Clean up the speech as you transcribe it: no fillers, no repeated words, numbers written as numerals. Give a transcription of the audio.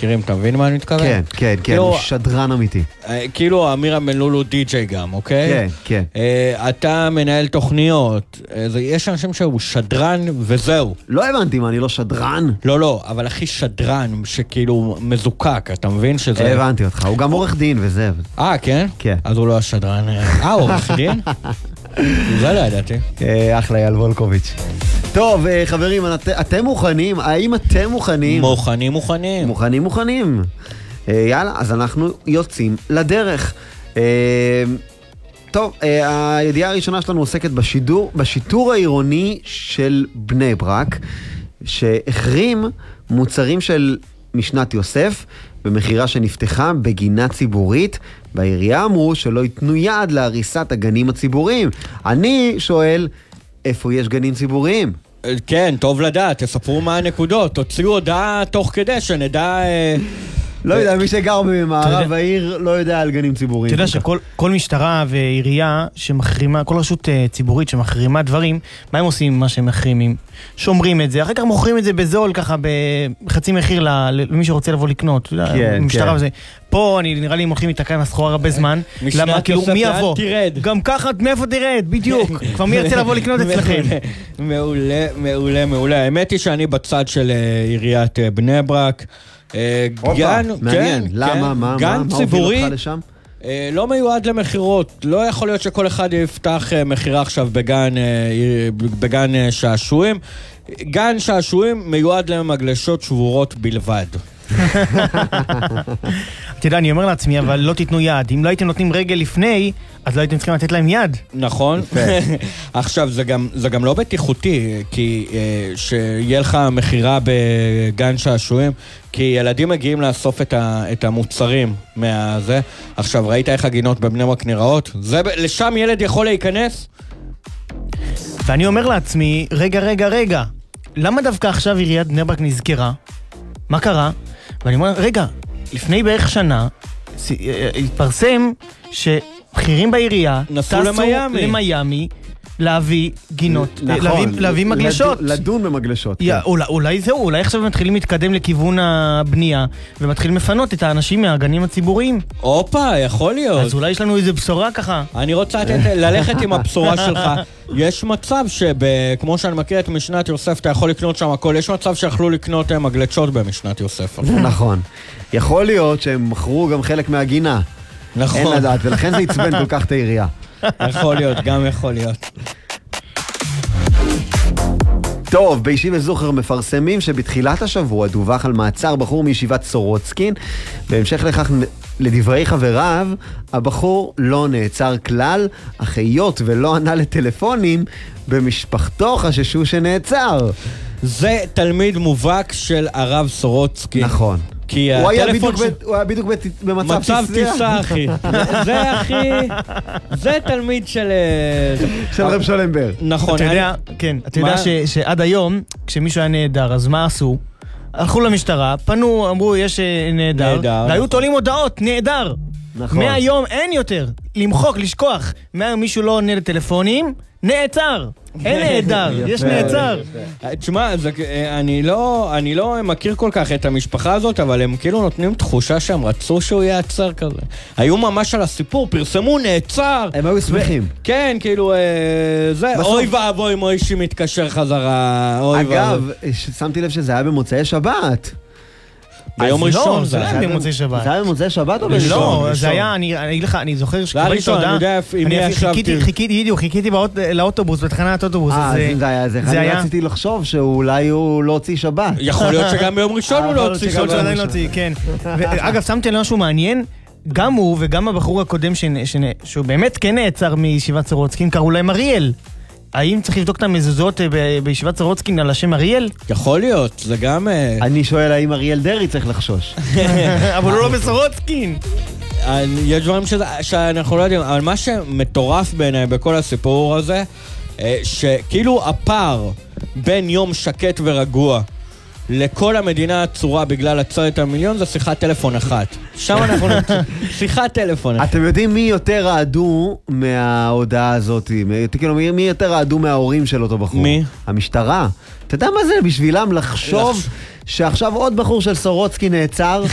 מכירים, אתה מבין מה אני מתכוון? כן, כן, כן, הוא שדרן אמיתי. כאילו אמיר המלול הוא די-ג'יי גם, אוקיי? כן, כן. אתה מנהל תוכניות, יש אנשים שהוא שדרן וזהו. לא הבנתי מה, אני לא שדרן? לא, אבל הכי שדרן שכאילו מזוקק, אתה מבין שזה... הבנתי אותך, הוא גם עורך דין וזה. כן? כן. אז הוא לא השדרן. עורך דין? זה לא ידעתי. אחלה אייל וולקוביץ'. טוב, חברים, אתם מוכנים? האם אתם מוכנים? מוכנים. יאללה, אז אנחנו יוצאים לדרך. טוב, הידיעה הראשונה שלנו עוסקת בשיטור העירוני של בני ברק, שהחרים מוצרים של משנת יוסף, במחירה שנפתחה בגינה ציבורית. בעירייה אמרו שלא ייתנו יד להריסת הגנים הציבוריים. אני שואל, איפה יש גנים ציבוריים? כן, טוב לדעת, תספרו מה הנקודות, תוציאו הודעה תוך כדי שנדע... לא יודע, מי שגר במערב העיר לא יודע על גנים ציבוריים. אתה יודע שכל משטרה ועירייה שמחרימה, כל רשות ציבורית שמחרימה דברים, מה הם עושים מה שהם מחרימים? שומרים את זה, אחר כך מוכרים את זה בזול ככה בחצי מחיר למי שרוצה לבוא לקנות. משטרה וזה. פה נראה לי הם הולכים להתקע עם הסחורה הרבה זמן. למה? כאילו מי יבוא? גם ככה מאיפה תרד? בדיוק. כבר מי ירצה לבוא לקנות אצלכם? מעולה. האמת היא שאני בצד של עיריית בני ברק. מעניין, למה? מה הוביל אותך לשם? לא מיועד למחירות, לא יכול להיות שכל אחד יפתח מחירה עכשיו בגן שעשועים. גן שעשועים מיועד למגלשות שבורות בלבד. אתה יודע, אני אומר לעצמי, אבל לא תיתנו יד. אם לא הייתם נותנים רגל לפני, אז לא הייתם צריכים לתת להם יד. נכון. עכשיו, זה גם לא בטיחותי, כי שיהיה לך מחירה בגן שעשועים, כי ילדים מגיעים לאסוף את המוצרים מהזה. עכשיו, ראית איך הגינות בבני ברק נראות? לשם ילד יכול להיכנס? ואני אומר לעצמי, רגע, למה דווקא עכשיו עיריית בני ברק נזכרה? מה קרה? ואני אומר, רגע, לפני בערך שנה, התפרסם שבכירים בעירייה נסעו למיימי להביא גינות, להביא מגלשות. לדון במגלשות. אולי זהו, אולי עכשיו מתחילים להתקדם לכיוון הבנייה, ומתחילים לפנות את האנשים מהגנים הציבוריים. אופה, יכול להיות. אז אולי יש לנו איזה בשורה ככה. אני רוצה ללכת עם הבשורה שלך. יש מצב כמו שאני מכיר את משנת יוסף, אתה יכול לקנות שם הכל. יש מצב שיכלו לקנות מגלשות במשנת יוסף. נכון. יכול להיות שהם מכרו גם חלק מהגינה. נכון. אין לדעת, ולכן זה יצבן כל כך את העירייה. יכול להיות, גם יכול להיות. טוב, בישיבה זוכר מפרסמים שבתחילת השבוע דווח על מעצר בחור מישיבת סורוצקין. בהמשך לכך, לדברי חבריו, הבחור לא נעצר כלל, אך היות ולא ענה לטלפונים, במשפחתו חששו שנעצר. זה תלמיד מובהק של הרב סורוצקין. נכון. הוא היה בדיוק במצב טיסה, אחי. זה, אחי, זה תלמיד של רב שלמבר. נכון. אתה יודע שעד היום, כשמישהו היה נהדר, אז מה עשו? הלכו למשטרה, פנו, אמרו, יש נהדר, והיו תולים הודעות, נהדר. מהיום אין יותר, למחוק, לשכוח. מהיום מישהו לא עונה לטלפונים, נעצר. אין נהדר, יש נעצר. תשמע, אני לא מכיר כל כך את המשפחה הזאת, אבל הם כאילו נותנים תחושה שהם רצו שהוא יעצר כזה. היו ממש על הסיפור, פרסמו נעצר. הם היו שמחים. כן, כאילו, זה, אוי ואבוי מוישי מתקשר חזרה. אגב, שמתי לב שזה היה במוצאי שבת. היום ראשון זה היה במוצאי שבת. זה היה במוצאי שבת או בראשון? לא, זה היה, אני אגיד לך, אני זוכר שקבלתי את ההודעה. חיכיתי לאוטובוס, בתחנת אוטובוס. זה היה, אני רציתי לחשוב שאולי הוא לא הוציא שבת. יכול להיות שגם ביום ראשון הוא לא הוציא שבת. אגב, שמתי על משהו מעניין, גם הוא וגם הבחור הקודם שהוא באמת כן נעצר מישיבת סורוצקין, קראו להם אריאל. האם צריך לבדוק את המזוזות בישיבת סורוצקין על השם אריאל? יכול להיות, זה גם... אני שואל האם אריאל דרי צריך לחשוש. אבל הוא לא בסורוצקין. יש דברים שאנחנו לא יודעים, אבל מה שמטורף בעיניי בכל הסיפור הזה, שכאילו הפער בין יום שקט ורגוע לכל המדינה הצורה בגלל 10 מיליון זה שיחת טלפון אחת. שם אנחנו נמצא. שיחת טלפון אחת. אתם יודעים מי יותר רעדו מההודעה הזאת? מי יותר רעדו מההורים של אותו בחור? מי? המשטרה. אתה יודע מה זה בשבילם לחשוב שעכשיו עוד בחור של סורוצקי נעצר?